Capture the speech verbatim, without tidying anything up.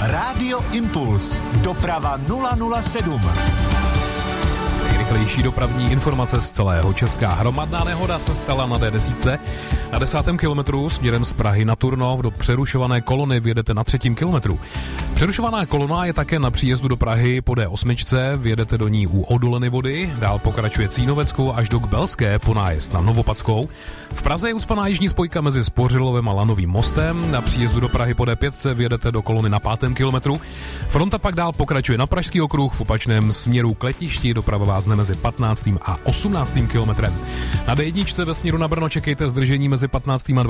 Rádio Impuls. Doprava nula nula sedm. Nejrychlejší dopravní informace z celého Česka. Hromadná nehoda se stala na D deset. Na desátém kilometru směrem z Prahy na Turnov do přerušované kolony vjedete na třetím kilometru. Přerušovaná kolona je také na příjezdu do Prahy po D osm, vjedete do ní u Odoleny Vody, dál pokračuje Cínoveckou až do Kbelské po nájezd na Novopadskou. V Praze je ucpaná jižní spojka mezi Spořilovem a Lanovým mostem. Na příjezdu do Prahy po D pět vjedete do kolony na pátém kilometru. Fronta pak dál pokračuje na Pražský okruh v opačném směru k letišti, doprava vázne mezi patnáctým a osmnáctým kilometrem. Na D jedna ve směru na Brno čekejte zdržení mezi patnáctým a